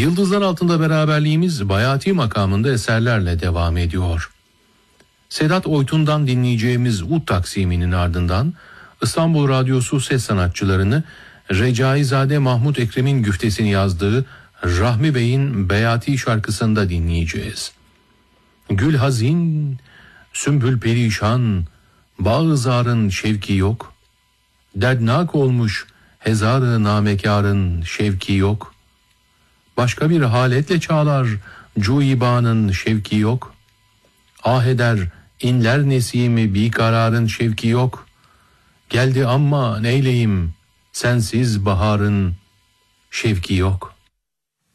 Yıldızlar altında beraberliğimiz Bayati makamında eserlerle devam ediyor. Sedat Oytun'dan dinleyeceğimiz Ud taksiminin ardından İstanbul Radyosu ses sanatçılarını Recaizade Mahmut Ekrem'in güftesini yazdığı Rahmi Bey'in Beyati şarkısında dinleyeceğiz. Gül hazin, sümbül perişan, bağızarın şevki yok. Derdnak olmuş hezar-ı namekârın şevki yok. Başka bir haletle çağlar cuibanın şevki yok. Ah eder inler nesimi bir kararın şevki yok. Geldi ama neyleyim sensiz baharın şevki yok.